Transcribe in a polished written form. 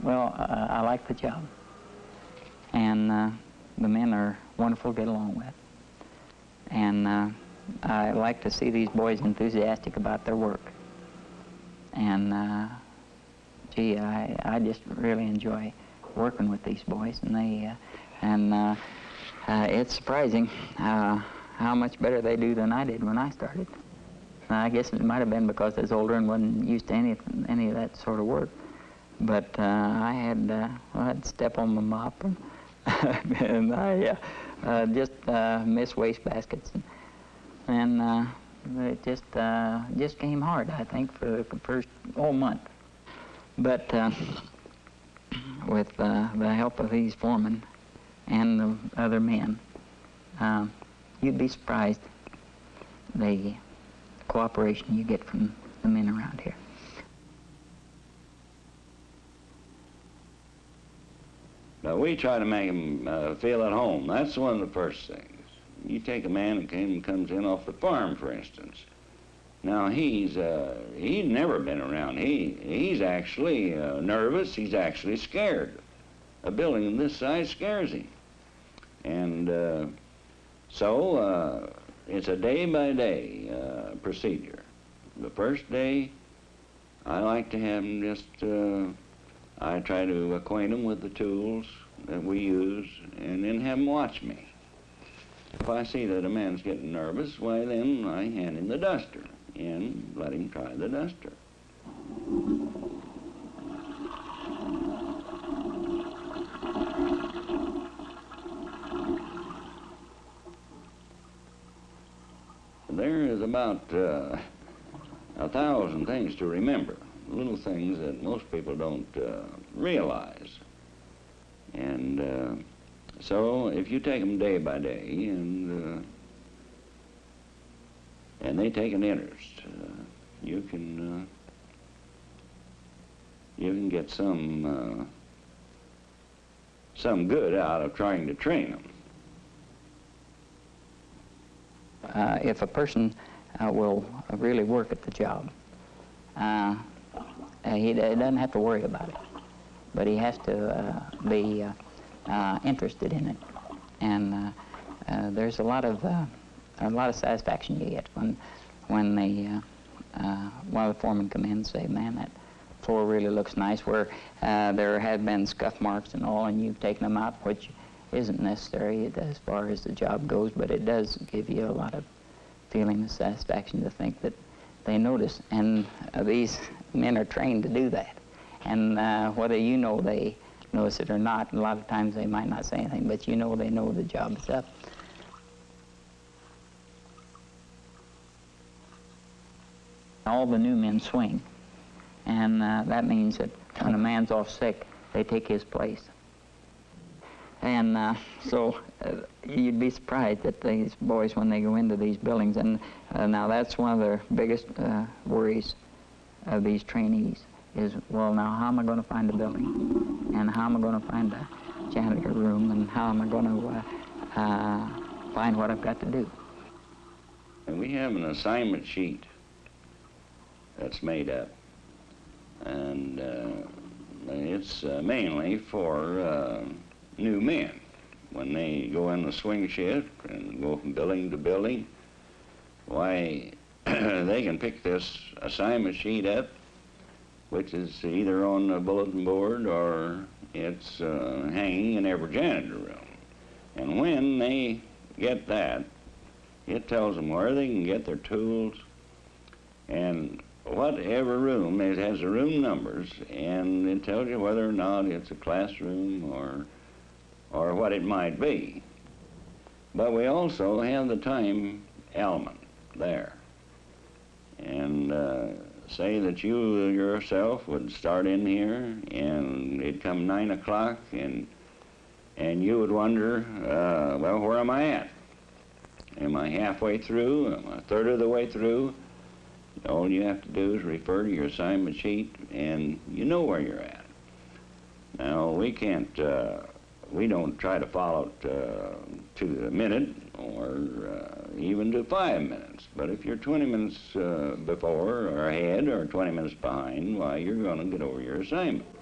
Well, I like the job, and the men are wonderful to get along with, and I like to see these boys enthusiastic about their work, and gee, I just really enjoy working with these boys, and it's surprising how much better they do than I did when I started. I guess it might have been because I was older and wasn't used to any of that sort of work. But I'd step on the mop, and, and I just miss waste baskets, and it just came hard, I think, for the first whole month. But with the help of these foremen and the other men, you'd be surprised the cooperation you get from the men around here. Now, we try to make them feel at home. That's one of the first things. You take a man who comes in off the farm, for instance. Now, he's never been around. He's actually nervous. He's actually scared. A building of this size scares him. And so it's a day-by-day procedure. The first day, I like to have him just I try to acquaint them with the tools that we use and then have them watch me. If I see that a man's getting nervous, why then I hand him the duster and let him try the duster. There is about 1,000 things to remember. Little things that most people don't realize. And so if you take them day by day and they take an interest, you can get some good out of trying to train them. If a person will really work at the job, he doesn't have to worry about it, but he has to be interested in it. And there's a lot of satisfaction you get when one of the foremen come in and say, "Man, that floor really looks nice," where there have been scuff marks and all, and you've taken them out, which isn't necessary as far as the job goes, but it does give you a lot of feeling of satisfaction to think that they notice, and these men are trained to do that. And whether you know they notice it or not, a lot of times they might not say anything, but you know they know the job is up. All the new men swing, and that means that when a man's off sick, they take his place. And so you'd be surprised at these boys when they go into these buildings. And now that's one of the biggest worries of these trainees is, well, now how am I going to find a building? And how am I going to find a janitor room? And how am I going to find what I've got to do? And we have an assignment sheet that's made up. And it's mainly for new men. When they go in the swing shift and go from building to building, why, they can pick this assignment sheet up, which is either on the bulletin board or it's hanging in every janitor room. And when they get that, it tells them where they can get their tools, and whatever room, it has the room numbers, and it tells you whether or not it's a classroom or what it might be. But we also have the time element there. And say that you yourself would start in here and it'd come 9 o'clock and you would wonder, well, where am I at? Am I halfway through? Am I a third of the way through? All you have to do is refer to your assignment sheet and you know where you're at. Now, we don't try to follow it to the minute or even to 5 minutes. But if you're 20 minutes before or ahead or 20 minutes behind, why, you're going to get over your assignment.